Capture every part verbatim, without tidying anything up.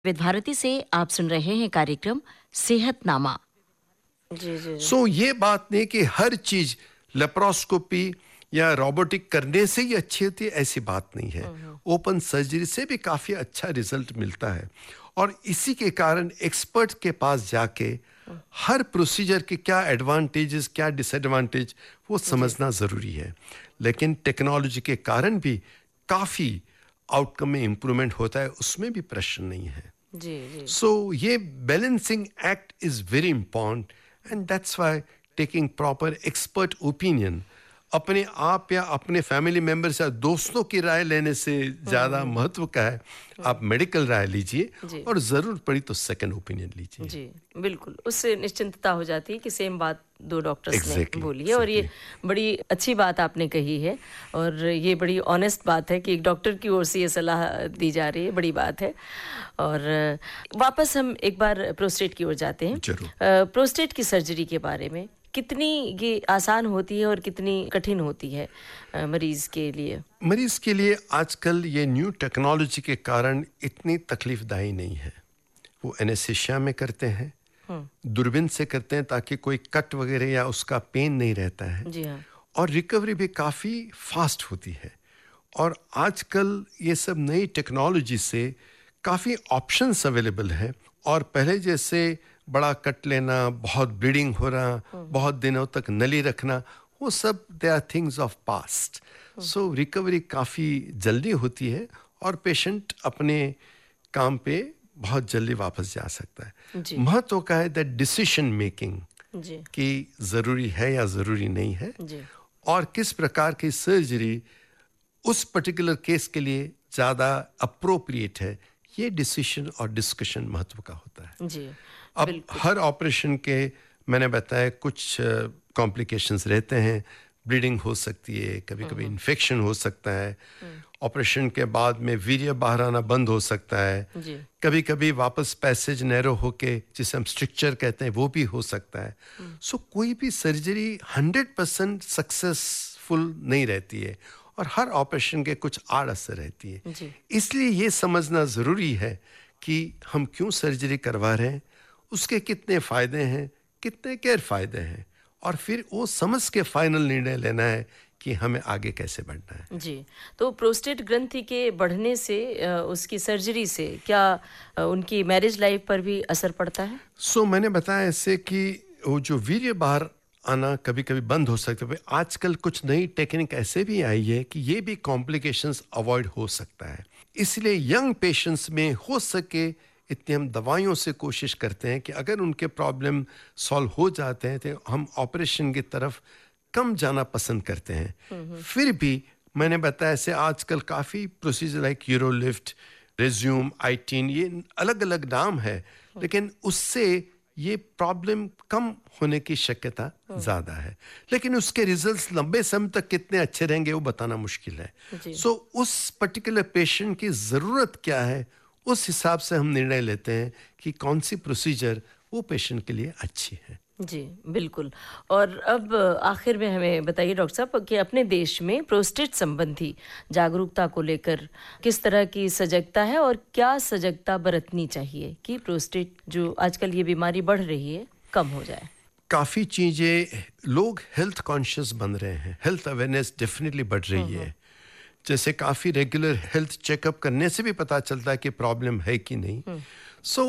With Bharti से आप सुन रहे हैं कार्यक्रम सेहतनामा। जी जी सो so, ये बात नहीं कि हर चीज लेप्रोस्कोपी या रोबोटिक करने से ही अच्छी होती है, ऐसी बात नहीं है। ओपन सर्जरी से भी काफी अच्छा रिजल्ट मिलता है और इसी के कारण एक्सपर्ट के पास जाके हर प्रोसीजर के क्या एडवांटेजेस क्या डिसएडवांटेज वो समझना जरूरी है। लेकिन टेक्नोलॉजी के कारण भी काफी आउटकम में इंप्रूवमेंट होता है, उसमें भी प्रश्न नहीं है। जी जी सो so, ये balancing act is very important and that's why taking proper expert opinion अपने आप या अपने फैमिली मेंबर्स या दोस्तों की राय लेने से ज्यादा महत्व का है। आप मेडिकल राय लीजिए और जरूरत पड़ी तो सेकंड ओपिनियन लीजिए। जी बिल्कुल, उससे निश्चिंतता हो जाती है कि सेम बात दो डॉक्टर्स exactly, ने बोली है। और ये बड़ी अच्छी बात आपने कही है और ये बड़ी ऑनेस्ट बात है कि एक डॉक्टर की ओर से ये सलाह दी जा रही है, बड़ी बात है। और वापस हम एक बार प्रोस्टेट की ओर जाते हैं। जरूर। प्रोस्टेट की सर्जरी के बारे में कितनी ये आसान होती है और कितनी कठिन होती है अ, मरीज के लिए? मरीज के लिए आजकल ये न्यू टेक्नोलॉजी के कारण इतनी तकलीफदायी नहीं है। वो एनेस्थीसिया में करते हैं, दूरबीन से करते हैं ताकि कोई कट वगैरह या उसका पेन नहीं रहता है। जी हाँ। और रिकवरी भी काफ़ी फास्ट होती है। और आजकल ये सब नई टेक्नोलॉजी से काफ़ी ऑप्शंस अवेलेबल है और पहले जैसे बड़ा कट लेना, बहुत ब्लीडिंग हो रहा, बहुत दिनों तक नली रखना, वो सब they are things of past. So recovery काफ़ी जल्दी होती है और पेशेंट अपने काम पे बहुत जल्दी वापस जा सकता है। जी महत्व का है दैट डिसीजन मेकिंग जी कि ज़रूरी है या ज़रूरी नहीं है जी और किस प्रकार की सर्जरी उस पर्टिकुलर केस के लिए ज़्यादा अप्रोप्रिएट है, ये डिसीजन और डिस्कशन महत्व का होता है। जी अब हर ऑपरेशन के मैंने बताया कुछ कॉम्प्लिकेशंस रहते हैं, ब्लीडिंग हो सकती है, कभी कभी इन्फेक्शन हो सकता है, ऑपरेशन के बाद में वीर्य बाहर आना बंद हो सकता है, जी कभी कभी वापस पैसेज नैरो होके जिसे हम स्ट्रिक्चर कहते हैं वो भी हो सकता है। सो so, कोई भी सर्जरी हंड्रेड परसेंट सक्सेसफुल नहीं रहती है और हर ऑपरेशन के कुछ आड़ असर रहती है। जी इसलिए ये समझना ज़रूरी है कि हम क्यों सर्जरी करवा रहे हैं, उसके कितने फ़ायदे हैं, कितने गैर फायदे हैं, और फिर वो समझ के फाइनल निर्णय लेना है कि हमें आगे कैसे बढ़ना है। जी। तो प्रोस्टेट ग्रंथि के बढ़ने से अ, उसकी सर्जरी से क्या अ, उनकी मैरिज लाइफ पर भी असर पड़ता है? सो मैंने बताया इससे कि वो जो वीर्य बाहर आना कभी कभी बंद हो सकता है। आजकल कुछ नई टेक्निक ऐसे भी आई है कि ये भी कॉम्प्लिकेशंस अवॉइड हो सकता है। इसलिए यंग पेशेंट्स में हो सके इतनी हम दवाइयों से कोशिश करते हैं कि अगर उनके प्रॉब्लम सॉल्व हो जाते हैं तो हम ऑपरेशन की तरफ कम जाना पसंद करते हैं। फिर भी मैंने बताया ऐसे आजकल काफ़ी प्रोसीजर लाइक यूरोलिफ्ट, रेज्यूम, आईटीन, ये अलग अलग नाम है, लेकिन उससे ये प्रॉब्लम कम होने की शक्यता ज़्यादा है। लेकिन उसके रिजल्ट्स लंबे समय तक कितने अच्छे रहेंगे वो बताना मुश्किल है। सो so, उस पर्टिकुलर पेशेंट की ज़रूरत क्या है, उस हिसाब से हम निर्णय लेते हैं कि कौन सी प्रोसीजर वो पेशेंट के लिए अच्छी है। जी बिल्कुल। और अब आखिर में हमें बताइए डॉक्टर साहब कि अपने देश में प्रोस्टेट संबंधी जागरूकता को लेकर किस तरह की सजगता है और क्या सजगता बरतनी चाहिए कि प्रोस्टेट जो आजकल ये बीमारी बढ़ रही है कम हो जाए? काफ़ी चीज़ें, लोग हेल्थ कॉन्शियस बन रहे हैं, हेल्थ अवेयरनेस डेफिनेटली बढ़ रही है। जैसे काफ़ी रेगुलर हेल्थ चेकअप करने से भी पता चलता है कि प्रॉब्लम है कि नहीं। So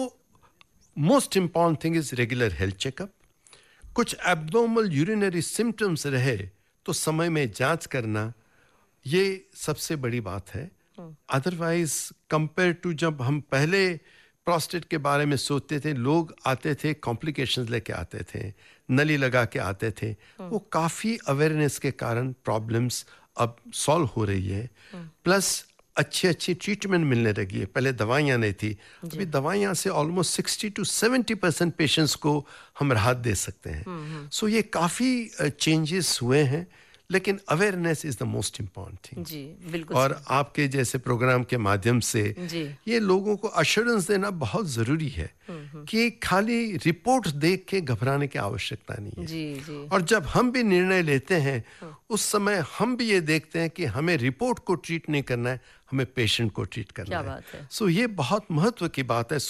most important thing is regular health checkup. कुछ एब्नॉर्मल यूरिनरी सिम्टम्स रहे तो समय में जांच करना, ये सबसे बड़ी बात है। अदरवाइज कंपेयर टू जब हम पहले प्रोस्टेट के बारे में सोचते थे, लोग आते थे कॉम्प्लिकेशंस लेके आते थे, नली लगा के आते थे, वो काफ़ी अवेयरनेस के कारण प्रॉब्लम्स अब सॉल्व हो रही है। प्लस अच्छी अच्छी ट्रीटमेंट मिलने लगी है, पहले दवाइयाँ नहीं थी, अभी दवाइयाँ से almost sixty two seventy percent patients को हम राहत दे सकते हैं। सो so ये काफ़ी चेंजेस हुए हैं, लेकिन awareness is the most important thing. जी बिल्कुल। और आपके जैसे प्रोग्राम के माध्यम से जी ये लोगों को अश्योरेंस देना बहुत ज़रूरी है कि खाली रिपोर्ट देख के घबराने की आवश्यकता नहीं है। जी जी और जब हम भी निर्णय लेते हैं उस समय हम भी ये देखते हैं कि हमें रिपोर्ट को ट्रीट नहीं करना है, हमें पेशेंट को ट्रीट करना क्या है। बात है। सो so ये बहुत महत्व की बात है।